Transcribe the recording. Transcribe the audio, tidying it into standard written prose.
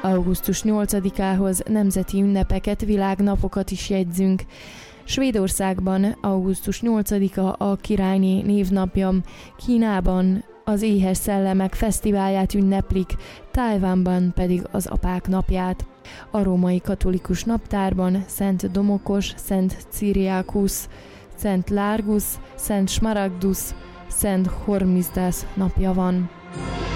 Augusztus 8-ához nemzeti ünnepeket, világnapokat is jegyzünk. Svédországban augusztus 8-a a királyné névnapja, Kínában az Éhes Szellemek Fesztiválját ünneplik, Tajvanban pedig az Apák napját. A római katolikus naptárban Szent Domokos, Szent Cyriakus, Szent Largus, Szent Smaragdus, Szent Hormisdas napja van.